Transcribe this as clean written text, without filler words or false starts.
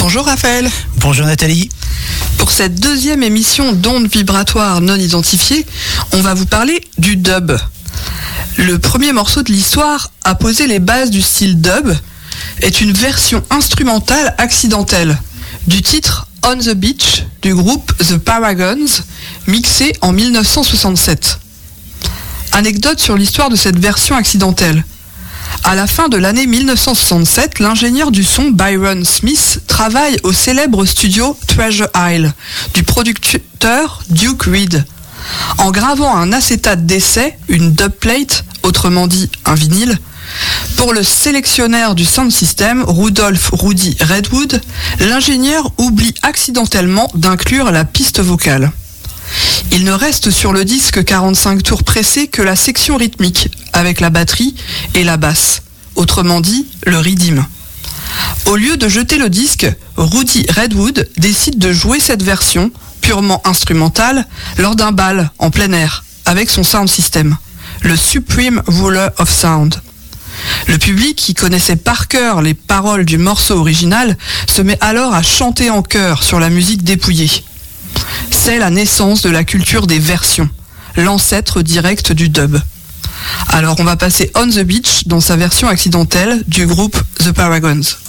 Bonjour Raphaël. Bonjour Nathalie. Pour cette deuxième émission d'ondes vibratoires non identifiées, on va vous parler du dub. Le premier morceau de l'histoire à poser les bases du style dub est une version instrumentale accidentelle du titre On the Beach du groupe The Paragons, mixé en 1967. Anecdote sur l'histoire de cette version accidentelle. À la fin de l'année 1967, l'ingénieur du son Byron Smith travaille au célèbre studio Treasure Isle du producteur Duke Reed. En gravant un acétate d'essai, une dubplate, autrement dit un vinyle, pour le sélectionneur du sound system, Rudolph Rudy Redwood, l'ingénieur oublie accidentellement d'inclure la piste vocale. Il ne reste sur le disque 45 tours pressés que la section rythmique, avec la batterie et la basse, autrement dit le rhythm. Au lieu de jeter le disque, Rudy Redwood décide de jouer cette version, purement instrumentale, lors d'un bal en plein air, avec son sound system, le Supreme Ruler of Sound. Le public, qui connaissait par cœur les paroles du morceau original, se met alors à chanter en chœur sur la musique dépouillée. C'est la naissance de la culture des versions, l'ancêtre direct du dub. Alors on va passer On the Beach dans sa version accidentelle du groupe The Paragons.